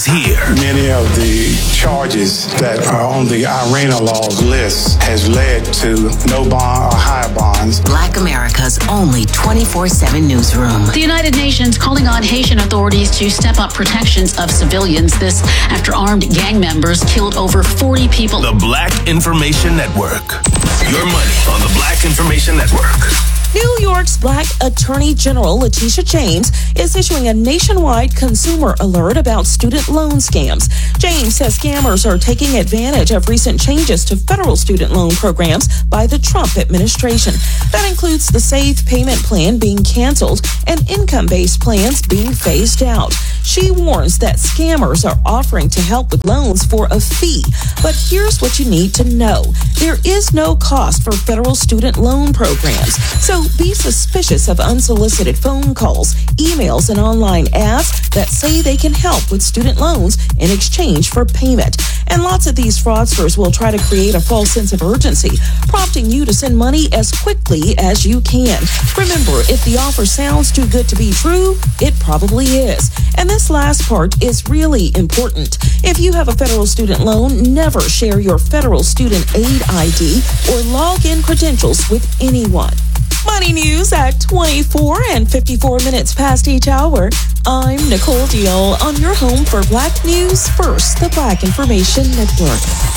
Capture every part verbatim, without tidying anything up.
Here. Many of the charges that are on the IRENA laws list has led to no bond or higher bonds. Black America's only twenty-four seven newsroom. The United Nations calling on Haitian authorities to step up protections of civilians. This after armed gang members killed over forty people. The Black Information Network. Your money on the Black Information Network. New York's Black Attorney General Letitia James is issuing a nationwide consumer alert about student loan scams. James says scammers are taking advantage of recent changes to federal student loan programs by the Trump administration. That includes the Safe Payment Plan being canceled and income-based plans being phased out. She warns that scammers are offering to help with loans for a fee. But here's what you need to know. There is no cost for federal student loan programs. So be suspicious of unsolicited phone calls, emails, and online ads that say they can help with student loans in exchange for payment. And lots of these fraudsters will try to create a false sense of urgency, prompting you to send money as quickly as you can. Remember, if the offer sounds too good to be true, it probably is. And this last part is really important. If you have a federal student loan, never share your federal student aid I D or login credentials with anyone. Money news at twenty-four and fifty-four minutes past each hour. I'm Nicole Deal on your home for Black News First, the Black Information Network.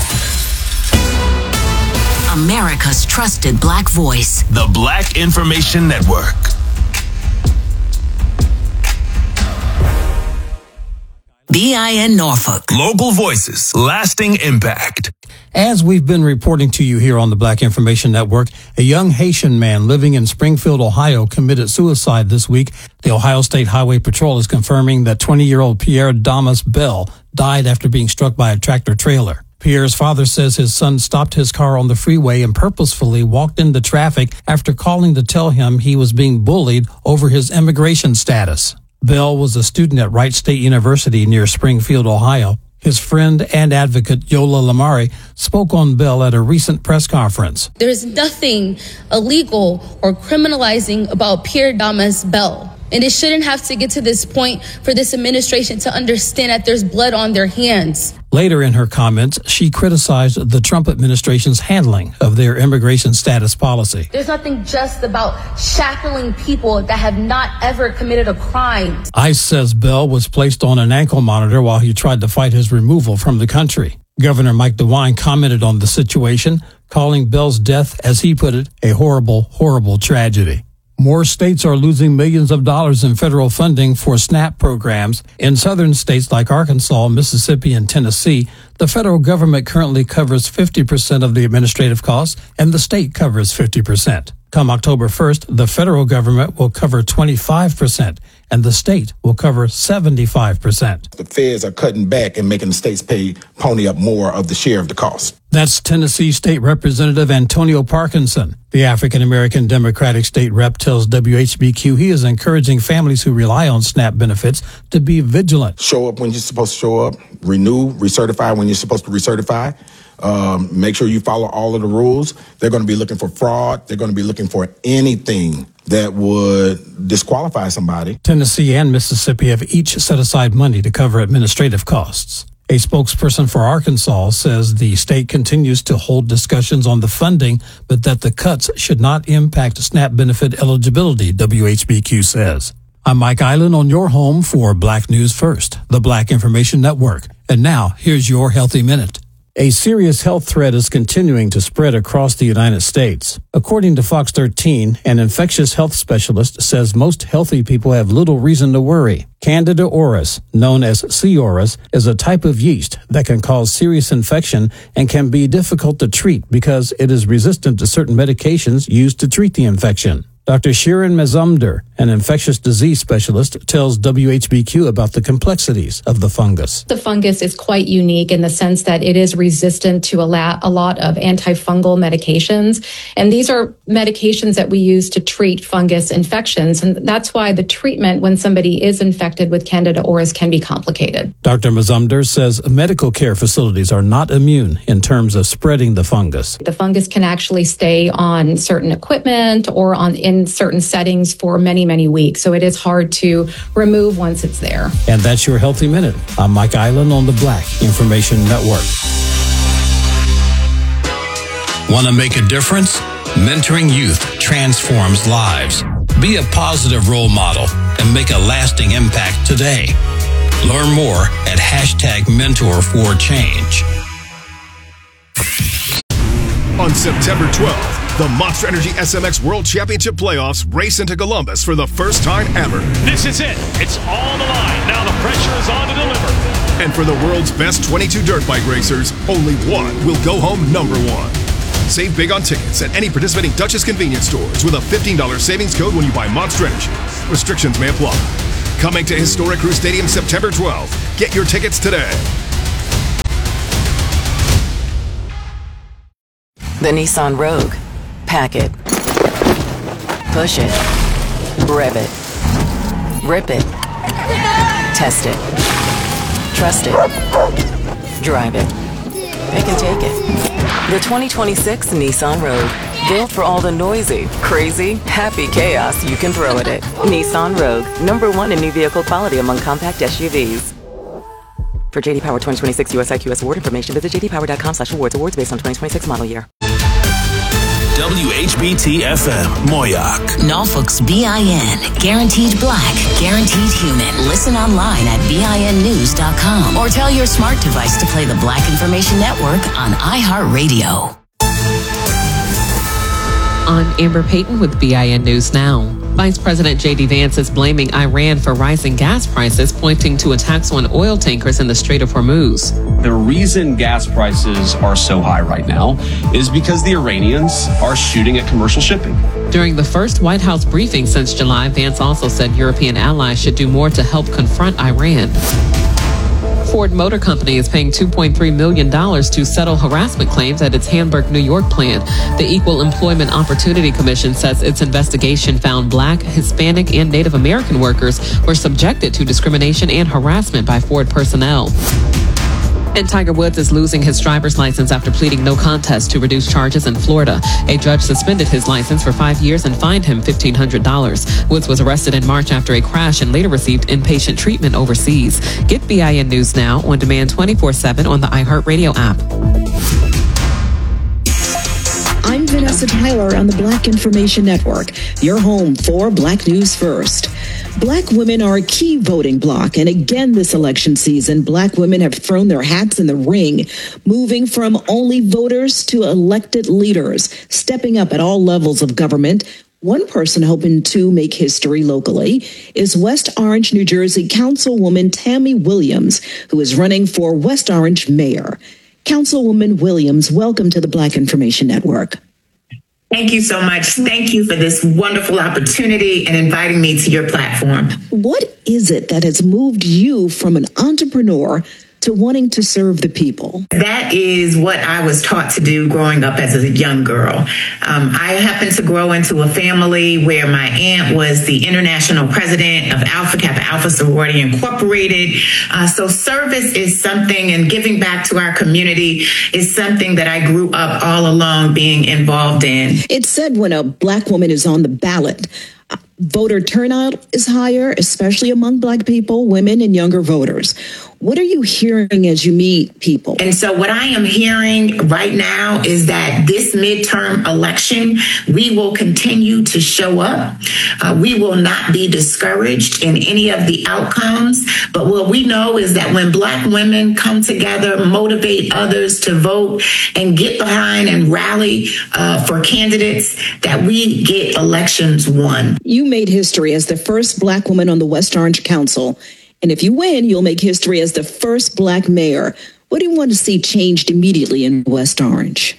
America's trusted Black voice. The Black Information Network. B I N Norfolk. Local voices, lasting impact. As we've been reporting to you here on the Black Information Network, a young Haitian man living in Springfield, Ohio, committed suicide this week. The Ohio State Highway Patrol is confirming that twenty-year-old Pierre Damas Bell died after being struck by a tractor trailer. Pierre's father says his son stopped his car on the freeway and purposefully walked into traffic after calling to tell him he was being bullied over his immigration status. Bell was a student at Wright State University near Springfield, Ohio. His friend and advocate, Yola Lamari, spoke on Bell at a recent press conference. There's nothing illegal or criminalizing about Pierre Damas Bell. And it shouldn't have to get to this point for this administration to understand that there's blood on their hands. Later in her comments, she criticized the Trump administration's handling of their immigration status policy. There's nothing just about shackling people that have not ever committed a crime. ICE says Bell was placed on an ankle monitor while he tried to fight his removal from the country. Governor Mike DeWine commented on the situation, calling Bell's death, as he put it, a horrible, horrible tragedy. More states are losing millions of dollars in federal funding for SNAP programs. In southern states like Arkansas, Mississippi, and Tennessee, the federal government currently covers fifty percent of the administrative costs, and the state covers fifty percent. Come October first, the federal government will cover twenty-five percent, and the state will cover seventy-five percent. The feds are cutting back and making the states pay pony up more of the share of the cost. That's Tennessee State Representative Antonio Parkinson. The African-American Democratic State Rep tells W H B Q he is encouraging families who rely on SNAP benefits to be vigilant. Show up when you're supposed to show up, renew, recertify when you're supposed to recertify. Um, make sure you follow all of the rules. They're going to be looking for fraud. They're going to be looking for anything that would disqualify somebody. Tennessee and Mississippi have each set aside money to cover administrative costs. A spokesperson for Arkansas says the state continues to hold discussions on the funding, but that the cuts should not impact SNAP benefit eligibility, W H B Q says. I'm Mike Island on your home for Black News First, the Black Information Network. And now, here's your Healthy Minute. A serious health threat is continuing to spread across the United States. According to Fox thirteen, an infectious health specialist says most healthy people have little reason to worry. Candida auris, known as C. auris, is a type of yeast that can cause serious infection and can be difficult to treat because it is resistant to certain medications used to treat the infection. Doctor Shirin Mazumder, an infectious disease specialist, tells W H B Q about the complexities of the fungus. The fungus is quite unique in the sense that it is resistant to a lot, a lot of antifungal medications. And these are medications that we use to treat fungus infections. And that's why the treatment when somebody is infected with Candida auris can be complicated. Doctor Mazumder says medical care facilities are not immune in terms of spreading the fungus. The fungus can actually stay on certain equipment or on in certain settings for many, many weeks. So it is hard to remove once it's there. And that's your Healthy Minute. I'm Mike Island on the Black Information Network. Want to make a difference? Mentoring youth transforms lives. Be a positive role model and make a lasting impact today. Learn more at hashtag mentor for change. On September twelfth, the Monster Energy S M X World Championship Playoffs race into Columbus for the first time ever. This is it. It's on the line. Now the pressure is on to deliver. And for the world's best twenty-two dirt bike racers, only one will go home number one. Save big on tickets at any participating Dutchess convenience stores with a fifteen dollars savings code when you buy Monster Energy. Restrictions may apply. Coming to Historic Crew Stadium September twelfth. Get your tickets today. The Nissan Rogue. Pack it. Push it. Rev it. Rip it. Test it. Trust it. Drive it. Pick and take it. The twenty twenty-six Nissan Rogue. Built for all the noisy, crazy, happy chaos you can throw at it. Nissan Rogue. Number one in new vehicle quality among compact S U Vs. For J D Power twenty twenty-six U S I Q S award information, visit j d power dot com slash awards. Awards based on twenty twenty-six model year. W H B T F M, Moyoc. Norfolk's B I N. Guaranteed black, guaranteed human. Listen online at B I N news dot com or tell your smart device to play the Black Information Network on iHeartRadio. I'm Amber Payton with B I N News Now. Vice President J D Vance is blaming Iran for rising gas prices, pointing to attacks on oil tankers in the Strait of Hormuz. The reason gas prices are so high right now is because the Iranians are shooting at commercial shipping. During the first White House briefing since July, Vance also said European allies should do more to help confront Iran. Ford Motor Company is paying two point three million dollars to settle harassment claims at its Hamburg, New York plant. The Equal Employment Opportunity Commission says its investigation found Black, Hispanic, and Native American workers were subjected to discrimination and harassment by Ford personnel. And Tiger Woods is losing his driver's license after pleading no contest to reduce charges in Florida. A judge suspended his license for five years and fined him fifteen hundred dollars. Woods was arrested in March after a crash and later received inpatient treatment overseas. Get B I N News Now on demand twenty-four seven on the iHeartRadio app. I'm Vanessa Tyler on the Black Information Network, your home for Black News First. Black women are a key voting bloc, and again this election season, Black women have thrown their hats in the ring, moving from only voters to elected leaders, stepping up at all levels of government. One person hoping to make history locally is West Orange, New Jersey Councilwoman Tammy Williams, who is running for West Orange mayor. Councilwoman Williams, welcome to the Black Information Network. Thank you so much. Thank you for this wonderful opportunity and inviting me to your platform. What is it that has moved you from an entrepreneur to wanting to serve the people? That is what I was taught to do growing up as a young girl. Um, I happened to grow into a family where my aunt was the international president of Alpha Kappa Alpha Sorority Incorporated. Uh, so service is something, and giving back to our community is something that I grew up all along being involved in. It's said when a Black woman is on the ballot, voter turnout is higher, especially among Black people, women, and younger voters. What are you hearing as you meet people? And so what I am hearing right now is that this midterm election, we will continue to show up. Uh, we will not be discouraged in any of the outcomes. But what we know is that when Black women come together, motivate others to vote, and get behind and rally uh, for candidates, that we get elections won. You made history as the first Black woman on the West Orange Council. And if you win, you'll make history as the first Black mayor. What do you want to see changed immediately in West Orange?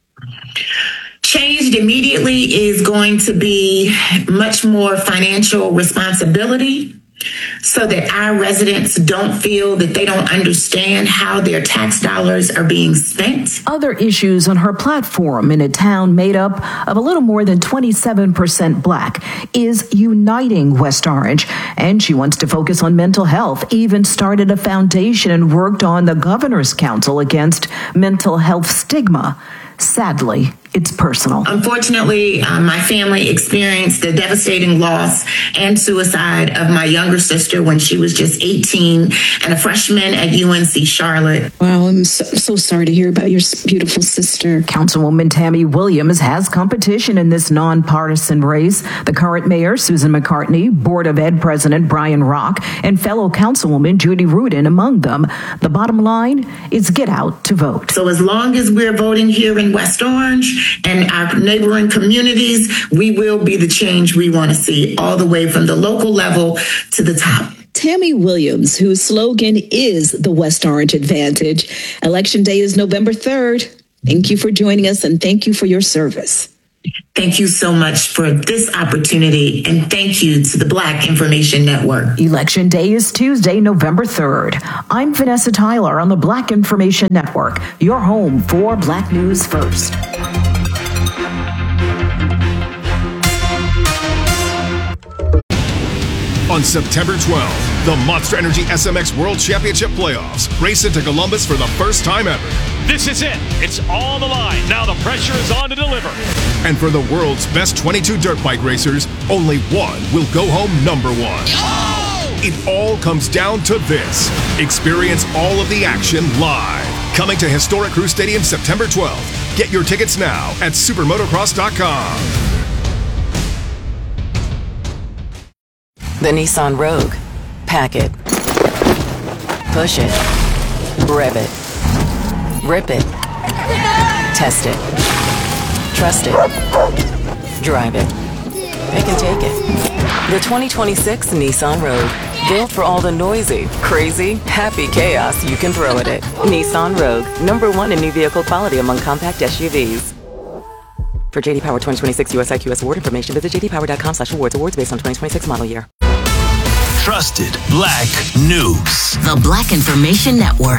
Changed immediately is going to be much more financial responsibility, so that our residents don't feel that they don't understand how their tax dollars are being spent. Other issues on her platform in a town made up of a little more than twenty-seven percent Black is uniting West Orange. And she wants to focus on mental health, even started a foundation and worked on the Governor's Council against mental health stigma. Sadly, It's personal. Unfortunately, uh, my family experienced the devastating loss and suicide of my younger sister when she was just eighteen and a freshman at U N C Charlotte. Wow, I'm so, so sorry to hear about your beautiful sister. Councilwoman Tammy Williams has competition in this nonpartisan race. The current mayor, Susan McCartney, Board of Ed President Brian Rock, and fellow Councilwoman Judy Rudin among them. The bottom line is get out to vote. So as long as we're voting here in West Orange and our neighboring communities, we will be the change we want to see all the way from the local level to the top. Tammy Williams, whose slogan is the West Orange Advantage. Election Day is November third. Thank you for joining us and thank you for your service. Thank you so much for this opportunity, and thank you to the Black Information Network. Election Day is Tuesday, November third. I'm Vanessa Tyler on the Black Information Network, your home for Black News First. On September twelfth, the Monster Energy S M X World Championship Playoffs race into Columbus for the first time ever. This is it. It's all on the line. Now the pressure is on to deliver. And for the world's best twenty-two dirt bike racers, only one will go home number one. Oh! It all comes down to this. Experience all of the action live. Coming to historic Crew Stadium September twelfth. Get your tickets now at supermotocross dot com. The Nissan Rogue. Pack it. Push it. Rev it. Rip it. Test it. Trust it. Drive it. Pick and take it. The twenty twenty-six Nissan Rogue. Built for all the noisy, crazy, happy chaos you can throw at it. Nissan Rogue. Number one in new vehicle quality among compact S U Vs. For J D Power twenty twenty-six U S I Q S award information, visit j d power dot com slash awards. Awards based on twenty twenty-six model year. Trusted Black News. The Black Information Network.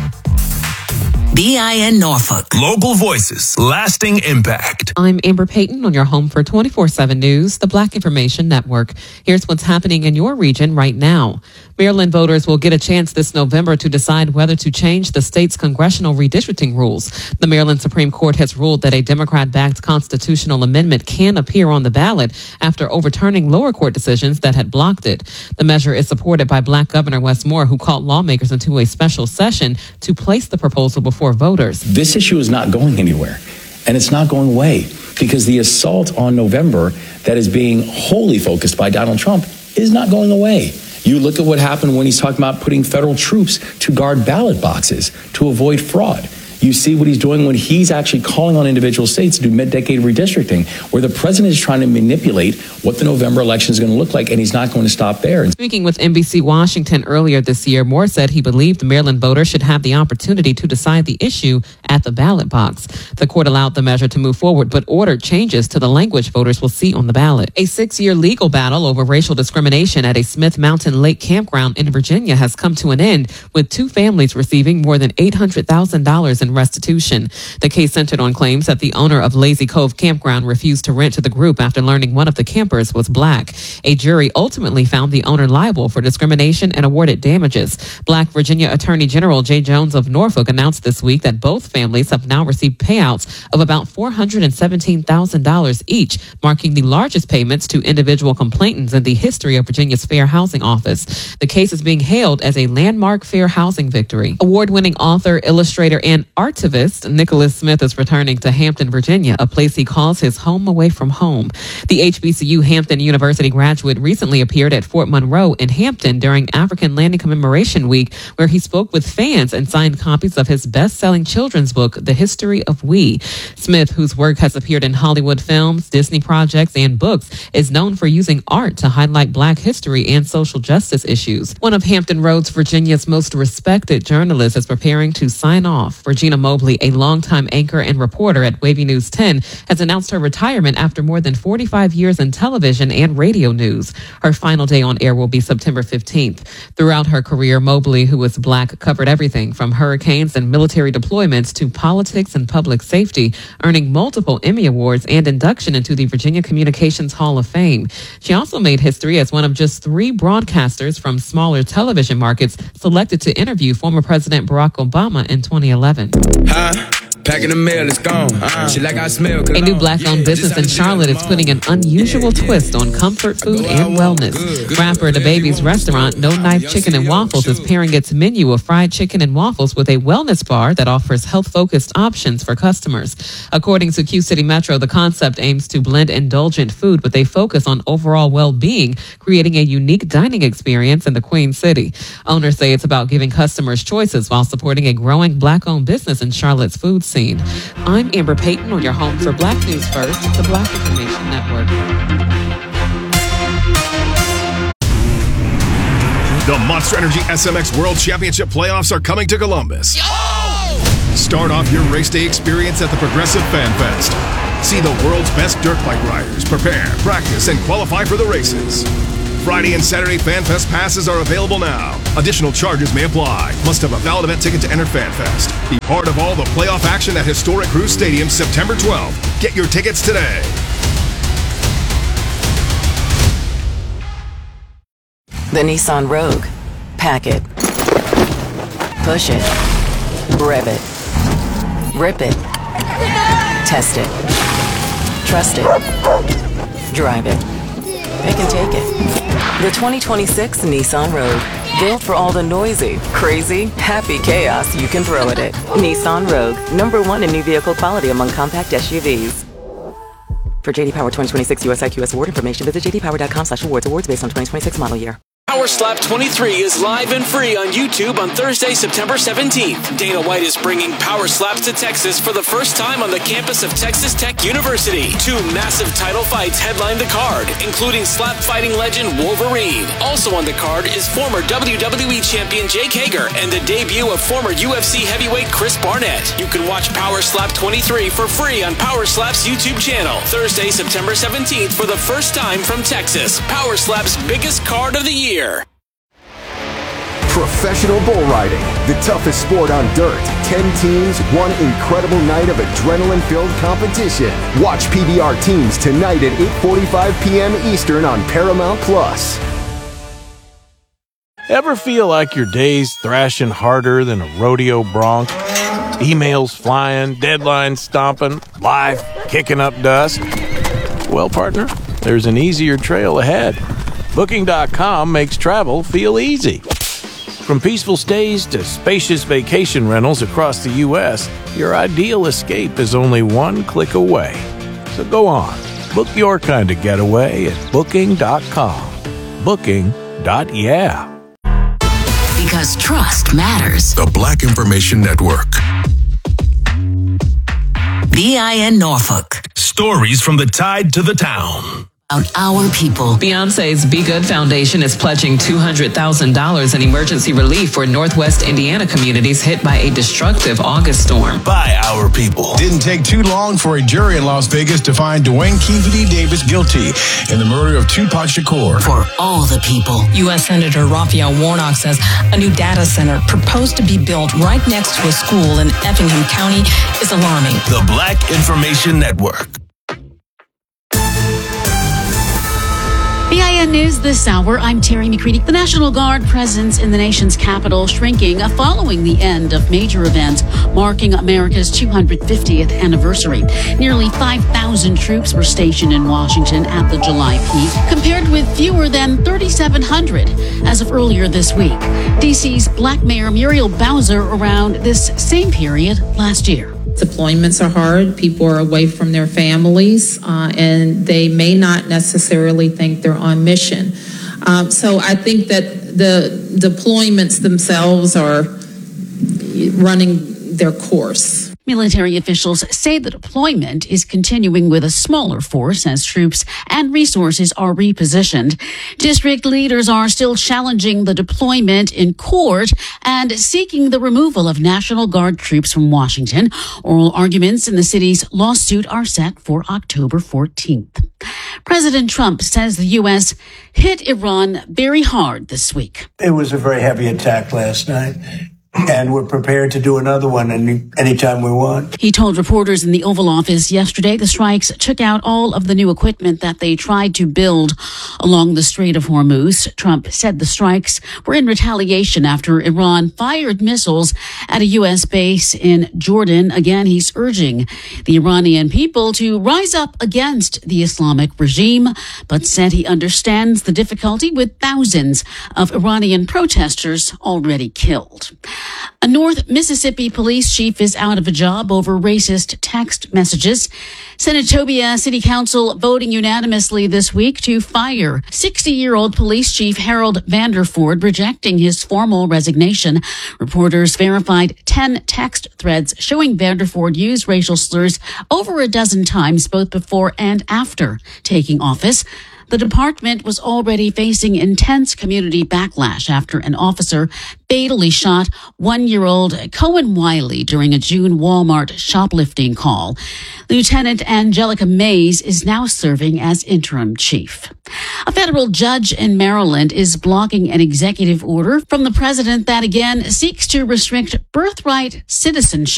B I N Norfolk. Local voices, lasting impact. I'm Amber Payton on your home for twenty-four seven News, the Black Information Network. Here's what's happening in your region right now. Maryland voters will get a chance this November to decide whether to change the state's congressional redistricting rules. The Maryland Supreme Court has ruled that a Democrat-backed constitutional amendment can appear on the ballot after overturning lower court decisions that had blocked it. The measure is supported by Black Governor Wes Moore, who called lawmakers into a special session to place the proposal before voters. This issue is not going anywhere, and it's not going away because the assault on November that is being wholly focused by Donald Trump is not going away. You look at what happened when he's talking about putting federal troops to guard ballot boxes to avoid fraud. You see what he's doing when he's actually calling on individual states to do mid-decade redistricting, where the president is trying to manipulate what the November election is going to look like, and he's not going to stop there. Speaking with N B C Washington earlier this year, Moore said he believed the Maryland voters should have the opportunity to decide the issue at the ballot box. The court allowed the measure to move forward, but ordered changes to the language voters will see on the ballot. A six-year legal battle over racial discrimination at a Smith Mountain Lake campground in Virginia has come to an end, with two families receiving more than eight hundred thousand dollars in restitution. The case centered on claims that the owner of Lazy Cove Campground refused to rent to the group after learning one of the campers was black. A jury ultimately found the owner liable for discrimination and awarded damages. Black Virginia Attorney General Jay Jones of Norfolk announced this week that both families have now received payouts of about four hundred seventeen thousand dollars each, marking the largest payments to individual complainants in the history of Virginia's Fair Housing Office. The case is being hailed as a landmark fair housing victory. Award-winning author, illustrator, and artivist Nicholas Smith is returning to Hampton, Virginia, a place he calls his home away from home. The H B C U Hampton University graduate recently appeared at Fort Monroe in Hampton during African Landing Commemoration Week, where he spoke with fans and signed copies of his best-selling children's book, The History of We. Smith, whose work has appeared in Hollywood films, Disney projects, and books, is known for using art to highlight Black history and social justice issues. One of Hampton Roads, Virginia's most respected journalists, is preparing to sign off. Regina Mobley, a longtime anchor and reporter at Wavy News ten, has announced her retirement after more than forty-five years in television and radio news. Her final day on air will be September fifteenth. Throughout her career, Mobley, who is Black, covered everything from hurricanes and military deployments to politics and public safety, earning multiple Emmy Awards and induction into the Virginia Communications Hall of Fame. She also made history as one of just three broadcasters from smaller television markets selected to interview former President Barack Obama in twenty eleven. Huh? Packing the mail, it's gone. Uh, she like I smell A new black-owned business in Charlotte is putting an unusual twist on comfort food and wellness. Rapper DaBaby's restaurant, No Knife Chicken and Waffles, is pairing its menu of fried chicken and waffles with a wellness bar that offers health-focused options for customers. According to Q City Metro, the concept aims to blend indulgent food with a focus on overall well-being, creating a unique dining experience in the Queen City. Owners say it's about giving customers choices while supporting a growing black-owned business in Charlotte's food scene. I'm Amber Payton on your home for Black News First, the Black Information Network. The Monster Energy S M X World Championship playoffs are coming to Columbus. Start off your race day experience at the Progressive Fan Fest. See the world's best dirt bike riders prepare, practice, and qualify for the races. Friday and Saturday Fan Fest passes are available now. Additional charges may apply. Must have a valid event ticket to enter Fan Fest. Be part of all the playoff action at historic Cruz Stadium September twelfth. Get your tickets today. The Nissan Rogue. Pack it. Push it. Rev it. Rip it. Test it. Trust it. Drive it. They can take it. The twenty twenty-six Nissan Rogue. Built for all the noisy, crazy, happy chaos you can throw at it. Nissan Rogue. Number one in new vehicle quality among compact S U Vs. For J D Power twenty twenty-six U S I Q S award information, visit j d power dot com slash awards. Awards based on twenty twenty-six model year. Power Slap twenty-three is live and free on YouTube on Thursday, September seventeenth. Dana White is bringing Power Slaps to Texas for the first time on the campus of Texas Tech University. Two massive title fights headline the card, including slap fighting legend Wolverine. Also on the card is former W W E champion Jake Hager and the debut of former U F C heavyweight Chris Barnett. You can watch Power Slap twenty-three for free on Power Slap's YouTube channel. Thursday, September seventeenth for the first time from Texas. Power Slap's biggest card of the year. Professional bull riding, the toughest sport on dirt. Ten teams, one incredible night of adrenaline-filled competition. Watch P B R Teams tonight at eight forty-five p.m. Eastern on Paramount Plus. Ever feel like your day's thrashing harder than a rodeo bronc? Emails flying, deadlines stomping, life kicking up dust? Well, partner, there's an easier trail ahead. Booking dot com makes travel feel easy. From peaceful stays to spacious vacation rentals across the U S, your ideal escape is only one click away. So go on, book your kind of getaway at Booking dot com. Booking. Yeah. Because trust matters. The Black Information Network. B I N Norfolk. Stories from the tide to the town. About our people. Beyonce's Be Good Foundation is pledging two hundred thousand dollars in emergency relief for Northwest Indiana communities hit by a destructive August storm. By our people. Didn't take too long for a jury in Las Vegas to find Dwayne Keefedy Davis guilty in the murder of Tupac Shakur. For all the people. U S Senator Raphael Warnock says a new data center proposed to be built right next to a school in Effingham County is alarming. The Black Information Network. B I N News this hour. I'm Terry McCready. The National Guard presence in the nation's capital shrinking following the end of major events marking America's two hundred fiftieth anniversary. Nearly five thousand troops were stationed in Washington at the July peak, compared with fewer than thirty-seven hundred as of earlier this week. D C's Black Mayor Muriel Bowser around this same period last year. Deployments are hard. People are away from their families, uh, and they may not necessarily think they're on mission. Um, so I think that the deployments themselves are running their course. Military officials say the deployment is continuing with a smaller force as troops and resources are repositioned. District leaders are still challenging the deployment in court and seeking the removal of National Guard troops from Washington. Oral arguments in the city's lawsuit are set for October fourteenth. President Trump says the U S hit Iran very hard this week. It was a very heavy attack last night. And we're prepared to do another one any anytime we want. He told reporters in the Oval Office yesterday the strikes took out all of the new equipment that they tried to build along the Strait of Hormuz. Trump said the strikes were in retaliation after Iran fired missiles At a U S base in Jordan, again, he's urging the Iranian people to rise up against the Islamic regime, but said he understands the difficulty with thousands of Iranian protesters already killed. A North Mississippi police chief is out of a job over racist text messages. Senatobia City Council voting unanimously this week to fire sixty-year-old police chief Harold Vanderford, rejecting his formal resignation. Reporters verified ten text threads showing Vanderford used racial slurs over a dozen times, both before and after taking office. The department was already facing intense community backlash after an officer fatally shot one-year-old Cohen Wiley during a June Walmart shoplifting call. Lieutenant Angelica Mays is now serving as interim chief. A federal judge in Maryland is blocking an executive order from the president that again seeks to restrict birthright citizenship